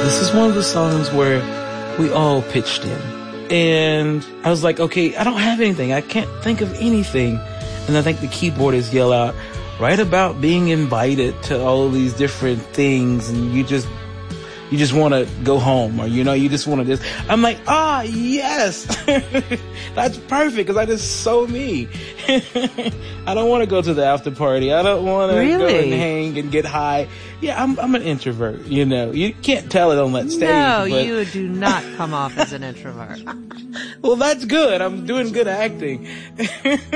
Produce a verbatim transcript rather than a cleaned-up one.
This is one of the songs where we all pitched in. And I was like, okay, I don't have anything. I can't think of anything. And I think the keyboardist yell out, write about being invited to all of these different things, and you just you just want to go home, or you know, you just want to just. I'm like, ah, yes, that's perfect, because I just so me. I don't want to go to the after party. I don't want to really? go and hang and get high. Yeah, I'm I'm an introvert. You know, you can't tell it on that stage. No, but... you do not come off as an introvert. Well, that's good. I'm doing good acting.